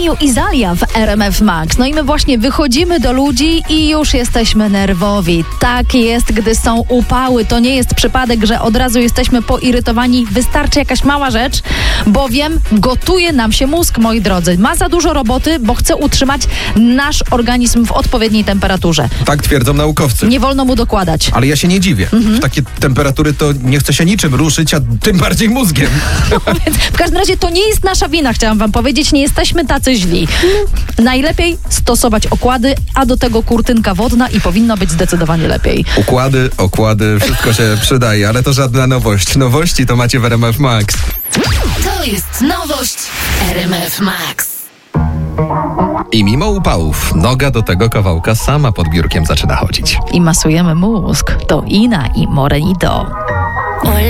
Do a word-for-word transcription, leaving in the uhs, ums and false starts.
Eniu i Zalia w R M F Max. No i my właśnie wychodzimy do ludzi i już jesteśmy nerwowi. Tak jest, gdy są upały. To nie jest przypadek, że od razu jesteśmy poirytowani. Wystarczy jakaś mała rzecz, bowiem gotuje nam się mózg, moi drodzy. Ma za dużo roboty, bo chce utrzymać nasz organizm w odpowiedniej temperaturze. Tak twierdzą naukowcy. Nie wolno mu dokładać. Ale ja się nie dziwię. Mhm. W takie temperatury to nie chce się niczym ruszyć, a tym bardziej mózgiem. No, więc w każdym razie to nie jest nasza wina, chciałam wam powiedzieć. Nie jesteśmy tacy źli. Najlepiej stosować okłady, a do tego kurtynka wodna i powinno być zdecydowanie lepiej. Układy, okłady, wszystko się przydaje, ale to żadna nowość. Nowości to macie w R M F Max. To jest nowość R M F Max. I mimo upałów, noga do tego kawałka sama pod biurkiem zaczyna chodzić. I masujemy mózg. To Ina i Morenido.